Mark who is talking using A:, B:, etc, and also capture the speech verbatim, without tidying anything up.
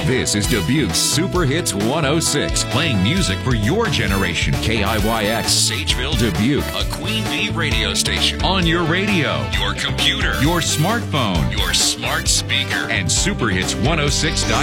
A: This is Dubuque's Super Hits one oh six, playing music for your generation. K I Y X, Sageville, Dubuque, a Queen Bee radio station. On your radio, your computer, your smartphone, your smart speaker, and superhits one oh six dot com.